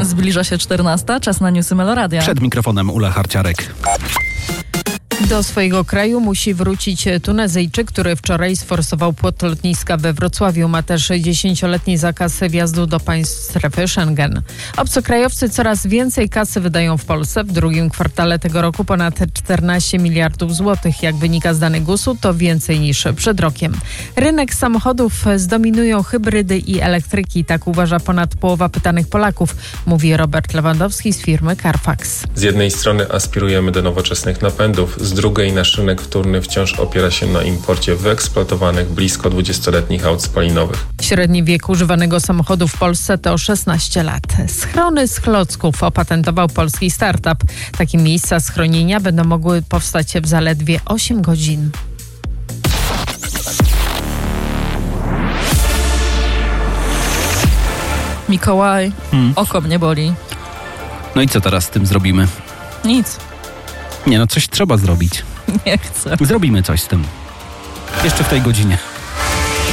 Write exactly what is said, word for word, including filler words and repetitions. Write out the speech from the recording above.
Zbliża się czternasta, czas na newsy Meloradia. Przed mikrofonem Ula Harciarek. Do swojego kraju musi wrócić Tunezyjczyk, który wczoraj sforsował płot lotniska we Wrocławiu. Ma też dziesięcioletni zakaz wjazdu do państw strefy Schengen. Obcokrajowcy coraz więcej kasy wydają w Polsce. W drugim kwartale tego roku ponad czternaście miliardów złotych. Jak wynika z danych gusu, to więcej niż przed rokiem. Rynek samochodów zdominują hybrydy i elektryki. Tak uważa ponad połowa pytanych Polaków, mówi Robert Lewandowski z firmy Carfax. Z jednej strony aspirujemy do nowoczesnych napędów, z drugiej nasz rynek wtórny wciąż opiera się na imporcie wyeksploatowanych blisko dwudziestoletnich aut spalinowych. Średni wiek używanego samochodu w Polsce to szesnaście lat. Schrony z klocków opatentował polski startup. Takie miejsca schronienia będą mogły powstać w zaledwie osiem godzin. Mikołaj, Hmm. oko mnie boli. No i co teraz z tym zrobimy? Nic. Nie no, coś trzeba zrobić. Nie chcę. Zrobimy coś z tym. Jeszcze w tej godzinie.